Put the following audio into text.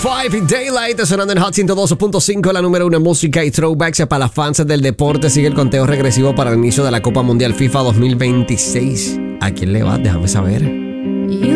5 y Daylight sonando en Hot 102.5, la número 1 en música y throwbacks para las fans del deporte. Sigue el conteo regresivo para el inicio de la Copa Mundial FIFA 2026. ¿A quién le vas? Déjame saber.